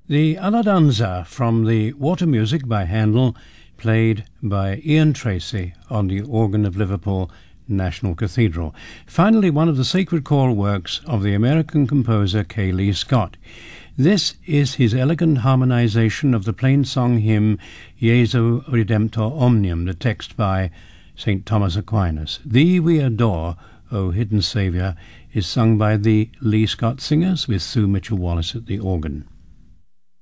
The Alla Danza from the Water Music by Handel, played by Ian Tracy on the organ of Liverpool National Cathedral. Finally, one of the sacred choral works of the American composer K. Lee Scott. This is his elegant harmonization of the plain song hymn Jesu Redemptor Omnium, the text by St. Thomas Aquinas. Thee we adore, O hidden Saviour, is sung by the Lee Scott Singers with Sue Mitchell-Wallace at the organ.